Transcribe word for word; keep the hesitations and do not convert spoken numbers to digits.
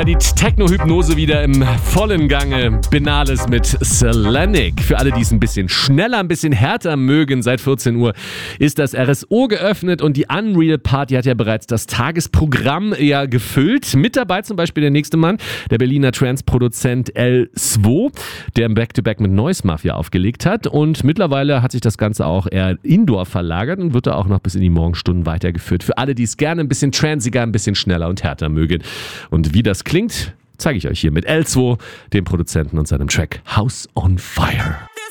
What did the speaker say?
die Techno-Hypnose wieder im vollen Gange. Benales mit Selenic. Für alle, die es ein bisschen schneller, ein bisschen härter mögen, seit vierzehn Uhr ist das R S O geöffnet und die Unreal Party hat ja bereits das Tagesprogramm ja gefüllt. Mit dabei zum Beispiel der nächste Mann, der Berliner Trance-Produzent L zwei, der im Back-to-Back mit Noise Mafia aufgelegt hat. Und mittlerweile hat sich das Ganze auch eher indoor verlagert und wird da auch noch bis in die Morgenstunden weitergeführt. Für alle, die es gerne ein bisschen transiger, ein bisschen schneller und härter mögen. Und wie das klingt, zeige ich euch hier mit L zwei, dem Produzenten und seinem Track House on Fire.